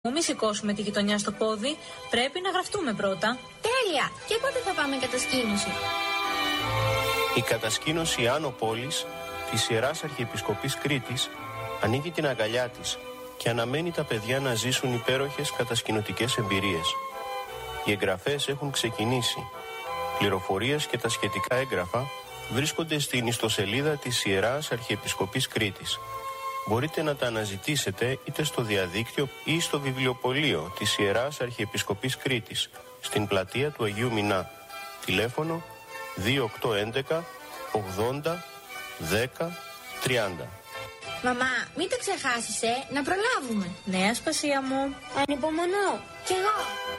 Μη σηκώσουμε τη γειτονιά στο πόδι, πρέπει να γραφτούμε πρώτα. Τέλεια! Και πότε θα πάμε κατασκήνωση? Η κατασκήνωση Άνω Πόλης της Ιεράς Αρχιεπισκοπής Κρήτης ανοίγει την αγκαλιά της και αναμένει τα παιδιά να ζήσουν υπέροχες κατασκηνωτικές εμπειρίες. Οι εγγραφές έχουν ξεκινήσει. Πληροφορίες και τα σχετικά έγγραφα βρίσκονται στην ιστοσελίδα της Ιεράς Αρχιεπισκοπής Κρήτης. Μπορείτε να τα αναζητήσετε είτε στο διαδίκτυο ή στο βιβλιοπωλείο της Ιεράς Αρχιεπισκοπής Κρήτης, στην πλατεία του Αγίου Μινά. Τηλέφωνο 2811 80 10 30. Μαμά, μην το ξεχάσεις, να προλάβουμε. Ναι, Ασπασία μου. Ανυπομονώ. Κι εγώ.